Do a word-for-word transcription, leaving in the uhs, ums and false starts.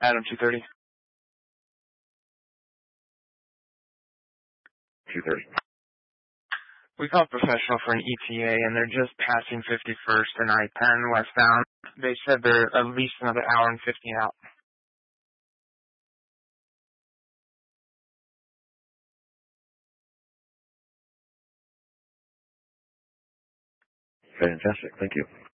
Adam two thirty. two thirty. We called professional for an E T A, and they're just passing fifty-first and I ten westbound. They said they're at least another hour and fifteen out. Fantastic. Thank you.